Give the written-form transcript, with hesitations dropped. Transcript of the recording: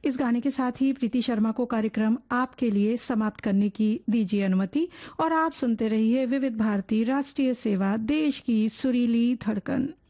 इस गाने के साथ ही प्रीति शर्मा को कार्यक्रम आपके लिए समाप्त करने की दीजिए अनुमति और आप सुनते रहिए विविध भारती राष्ट्रीय सेवा, देश की सुरीली धड़कन।